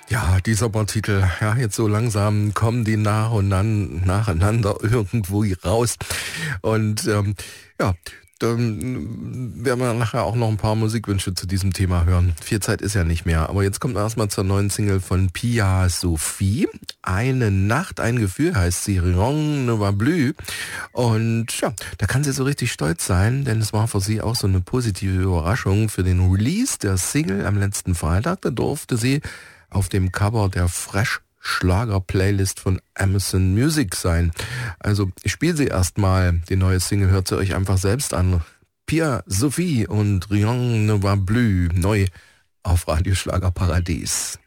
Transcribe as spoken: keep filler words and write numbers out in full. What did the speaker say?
Ja, die Sommertitel, ja, jetzt so langsam kommen die nach und dann nacheinander irgendwo raus. Und ähm, ja, dann werden wir nachher auch noch ein paar Musikwünsche zu diesem Thema hören. Viel Zeit ist ja nicht mehr. Aber jetzt kommt erstmal zur neuen Single von Pia Sophie. Eine Nacht, ein Gefühl heißt sie. Rien ne va plus. Und ja, da kann sie so richtig stolz sein, denn es war für sie auch so eine positive Überraschung für den Release der Single am letzten Freitag. Da durfte sie auf dem Cover der Fresh Schlager-Playlist von Amazon Music sein. Also ich spiele sie erstmal. Die neue Single hört sie euch einfach selbst an. Pia Sophie und Rien ne va plus. Neu auf Radio Schlager Paradies.